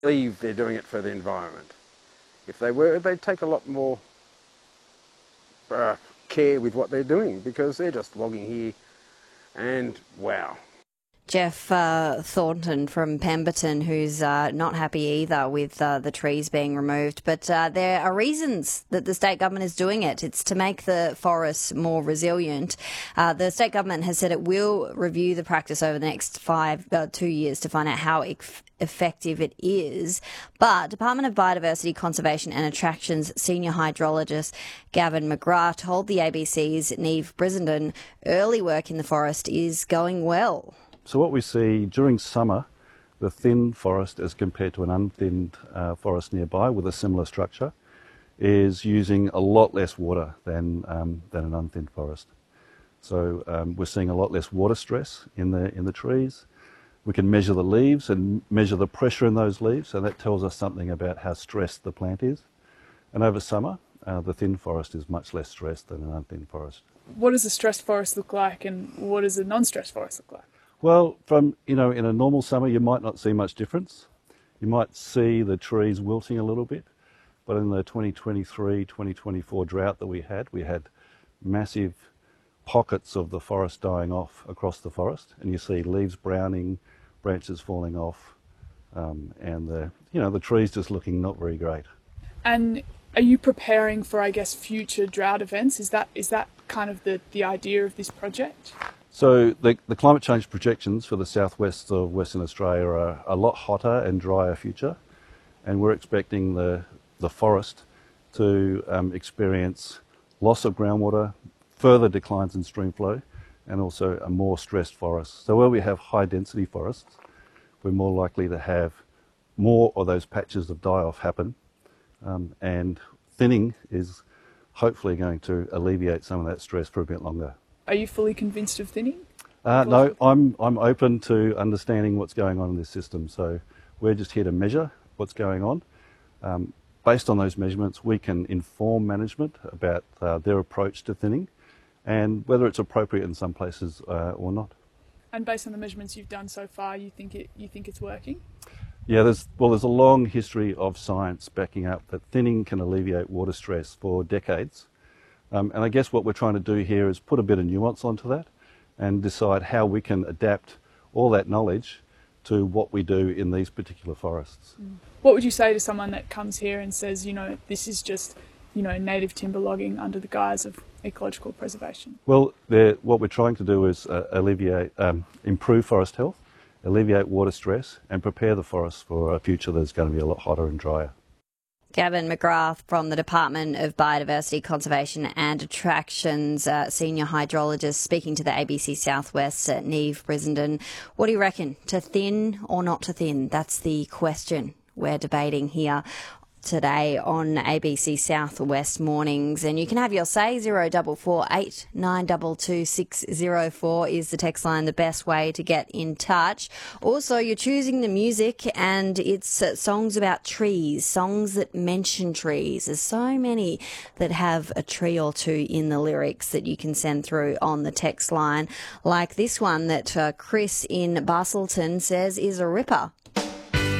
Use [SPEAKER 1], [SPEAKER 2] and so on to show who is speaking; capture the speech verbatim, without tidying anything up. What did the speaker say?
[SPEAKER 1] believe they're doing it for the environment. If they were, they'd take a lot more uh, care with what they're doing, because they're just logging here and wow.
[SPEAKER 2] Jeff uh, Thornton from Pemberton, who's uh, not happy either with uh, the trees being removed. But uh, there are reasons that the state government is doing it. It's to make the forests more resilient. Uh, the state government has said it will review the practice over the next five, uh, two years to find out how it effective it is. But Department of Biodiversity, Conservation and Attractions senior hydrologist Gavin McGrath told the A B C's Neve Brissenden early work in the forest is going well.
[SPEAKER 3] So what we see during summer, the thin forest as compared to an unthinned uh, forest nearby with a similar structure, is using a lot less water than, um, than an unthinned forest. So um, we're seeing a lot less water stress in the, in the trees. We can measure the leaves and measure the pressure in those leaves, so that tells us something about how stressed the plant is. And over summer, uh, the thin forest is much less stressed than an unthinned forest.
[SPEAKER 4] What does a stressed forest look like, and what does a non-stressed forest look like?
[SPEAKER 3] Well, from, you know, in a normal summer, you might not see much difference. You might see the trees wilting a little bit, but in the twenty twenty-three twenty twenty-four drought that we had, we had massive pockets of the forest dying off across the forest, and you see leaves browning, branches falling off, um, and the, you know, the trees just looking not very great.
[SPEAKER 4] And are you preparing for, I guess, future drought events? Is that is that kind of the, the idea of this project?
[SPEAKER 3] So the, the climate change projections for the southwest of Western Australia are a lot hotter and drier future, and we're expecting the, the forest to um, experience loss of groundwater, further declines in stream flow, and also a more stressed forest. So where we have high density forests, we're more likely to have more of those patches of die-off happen, um, and thinning is hopefully going to alleviate some of that stress for a bit longer.
[SPEAKER 4] Are you fully convinced of thinning?
[SPEAKER 3] Uh, no, I'm, I'm open to understanding what's going on in this system. So we're just here to measure what's going on. Um, based on those measurements, we can inform management about uh, their approach to thinning and whether it's appropriate in some places uh, or not.
[SPEAKER 4] And based on the measurements you've done so far, you think it, you think it's working?
[SPEAKER 3] Yeah, there's, well, there's a long history of science backing up that thinning can alleviate water stress for decades. Um, and I guess what we're trying to do here is put a bit of nuance onto that and decide how we can adapt all that knowledge to what we do in these particular forests.
[SPEAKER 4] Mm. What would you say to someone that comes here and says, you know, this is just, you know, native timber logging under the guise of ecological preservation?
[SPEAKER 3] Well, what we're trying to do is uh, alleviate, um, improve forest health, alleviate water stress, and prepare the forest for a future that's going to be a lot hotter and drier.
[SPEAKER 2] Gavin McGrath from the Department of Biodiversity, Conservation and Attractions, uh, senior hydrologist, speaking to the A B C Southwest at Neve Brissenden. What do you reckon? To thin or not to thin? That's the question we're debating here today on A B C Southwest Mornings, and you can have your say. Zero double four eight nine double two six zero four is the text line, the best way to get in touch. Also, you're choosing the music, and it's uh, songs about trees, songs that mention trees. There's so many that have a tree or two in the lyrics that you can send through on the text line, like this one that uh, Chris in Bustleton says is a ripper.